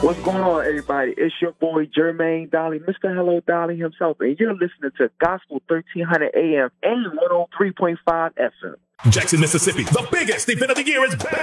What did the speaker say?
What's going on, everybody? It's your boy, Jermaine Dolly, Mr. Hello Dolly himself, and you're listening to Gospel 1300 AM and 103.5 FM. Jackson, Mississippi. The biggest event of the year is back.